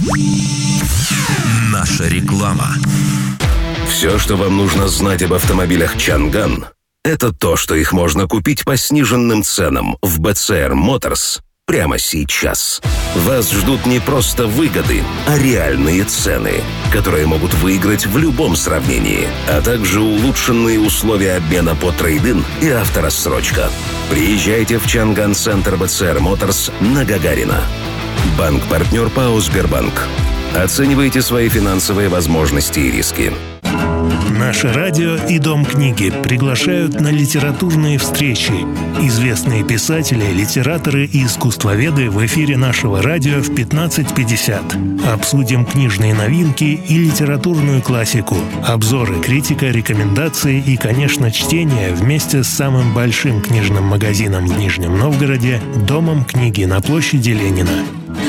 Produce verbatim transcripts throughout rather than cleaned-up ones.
Наша реклама. Все, что вам нужно знать об автомобилях Чанган, это то, что их можно купить по сниженным ценам в би си ар Motors прямо сейчас. Вас ждут не просто выгоды, а реальные цены, которые могут выиграть в любом сравнении, а также улучшенные условия обмена по трейд-ин и авторассрочка. Приезжайте в Чанган-центр би си ар Motors на Гагарина. Банк-партнер ПАО «Сбербанк». Оценивайте свои финансовые возможности и риски. Наше радио и Дом книги приглашают на литературные встречи. Известные писатели, литераторы и искусствоведы в эфире нашего радио в пятнадцать пятьдесят. Обсудим книжные новинки и литературную классику. Обзоры, критика, рекомендации и, конечно, чтение вместе с самым большим книжным магазином в Нижнем Новгороде – Домом книги на площади Ленина.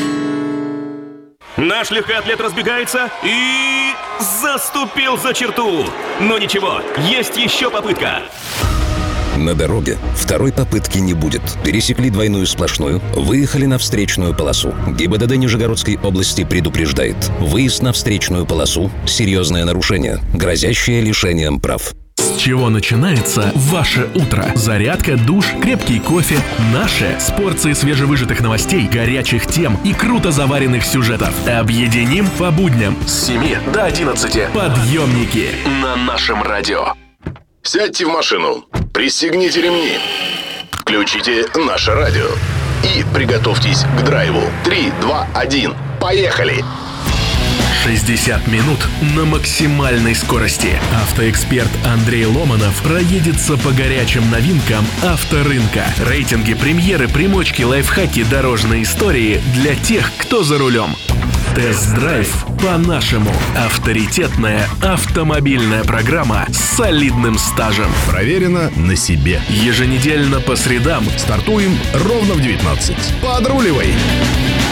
Наш легкоатлет разбегается и заступил за черту. Но ничего, есть еще попытка. На дороге второй попытки не будет. Пересекли двойную сплошную, выехали на встречную полосу. ГИБДД Нижегородской области предупреждает: выезд на встречную полосу – серьезное нарушение, грозящее лишением прав. С чего начинается ваше утро? Зарядка, душ, крепкий кофе. Наше с порцией свежевыжатых новостей, горячих тем и круто заваренных сюжетов. Объединим по будням с семи до одиннадцати. Подъемники на нашем радио. Сядьте в машину, пристегните ремни, включите наше радио и приготовьтесь к драйву. Три, два, один, поехали! шестьдесят минут на максимальной скорости. Автоэксперт Андрей Ломанов проедется по горячим новинкам авторынка. Рейтинги, премьеры, примочки, лайфхаки, дорожные истории для тех, кто за рулем. Тест-драйв по-нашему. Авторитетная автомобильная программа с солидным стажем. Проверено на себе. Еженедельно по средам Стартуем ровно в девятнадцать. Подруливай!